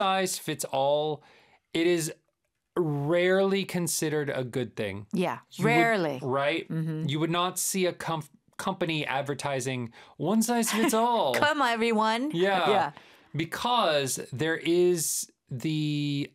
size fits all. It is rarely considered a good thing. Yeah, You rarely. would, right? You would not see a company advertising one size fits all. Come, everyone. Yeah. Yeah. Because there is the